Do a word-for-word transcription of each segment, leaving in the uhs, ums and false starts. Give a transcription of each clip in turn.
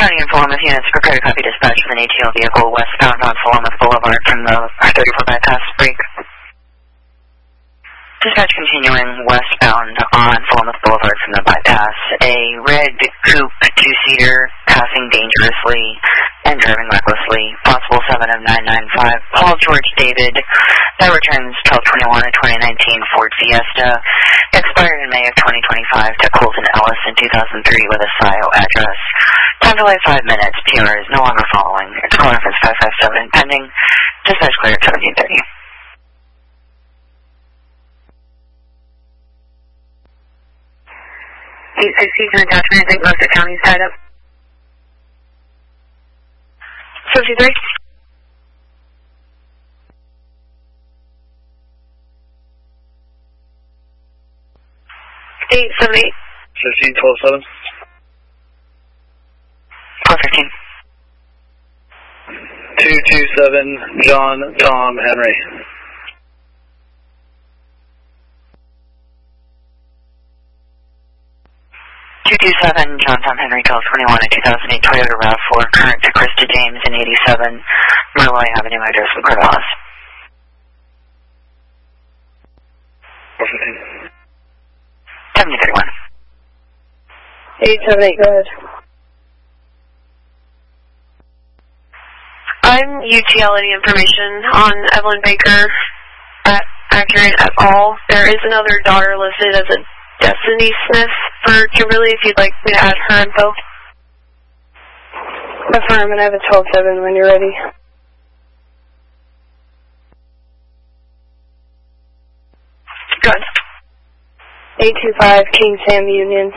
County and Philomath units prepare to copy dispatch of an A T O vehicle westbound on Philomath Boulevard from the R thirty-four bypass break. Dispatch continuing westbound on Philomath Boulevard from the bypass. A red coupe two-seater passing dangerously and driving recklessly. Possible seven of nine nine five. Paul George David. That returns twelve twenty-one of twenty nineteen Ford Fiesta. Expired in May of twenty twenty-five to Colton Ellis in two thousand three with a S I O address. Time delay five minutes. P R is no longer following. It's call reference five five seven pending. Dispatch clear at seventeen thirty. eight sixty to attachment, I think most of the county's tied up. fifty-three. eight seventy-eight. fifteen twelve seven. four fifteen. two two seven, John, Tom, Henry. two two seven, John Tom Henry, twelve twenty-one in two thousand eight Toyota RAV four, current to Krista James in eighty-seven, Merloy Avenue, address in Corvallis. four fifteen. seventy thirty-one. eight seven eight, go ahead. I'm U T L any information on Evelyn Baker at Accurate at all. There is another daughter listed as a Destiny Smith for Kimberly, if you'd like me to add her info. Affirm, and I have a twelve seven when you're ready. Good. eight two five, King Sam Union.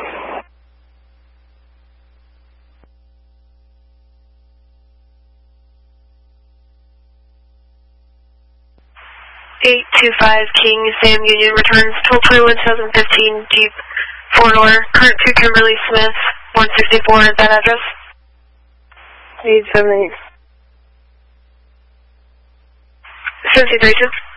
eight two five, King Sam Union, returns twelve twenty-one twenty fifteen Jeep four-door, current to Kimberly Smith, one sixty-four, is that address? eight seven eight. seventy-three two.